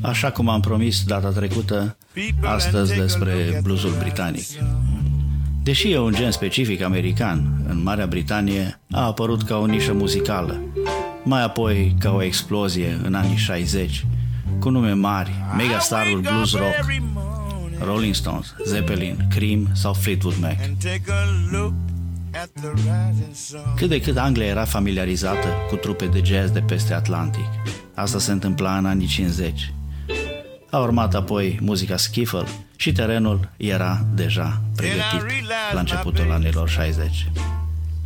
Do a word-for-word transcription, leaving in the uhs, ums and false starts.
Așa cum am promis data trecută, astăzi despre bluesul britanic. Deși e un gen specific american, în Marea Britanie a apărut ca o nișă muzicală, mai apoi ca o explozie în anii șaizeci, cu nume mari, megastarul blues rock, Rolling Stones, Zeppelin, Cream sau Fleetwood Mac. Cât de cât Anglia era familiarizată cu trupe de jazz de peste Atlantic. Asta se întâmpla în anii cincizeci. A urmat apoi muzica skiffle și terenul era deja pregătit la începutul anilor șaizeci.